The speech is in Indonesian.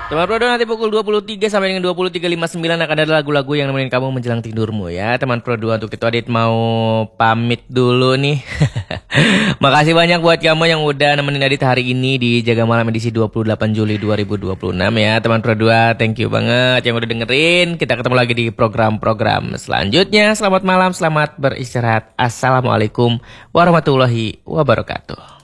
Teman Pro nanti pukul 23 sampai dengan 23.59 akan ada lagu-lagu yang nemenin kamu menjelang tidurmu ya. Teman Pro 2 untuk itu Adit mau pamit dulu nih. Makasih banyak buat kamu yang udah nemenin Adit hari ini di Jaga Malam edisi 28 Juli 2026 ya. Teman Pro 2, thank you banget yang udah dengerin. Kita ketemu lagi di program-program selanjutnya. Selamat malam, selamat beristirahat. Assalamualaikum warahmatullahi wabarakatuh.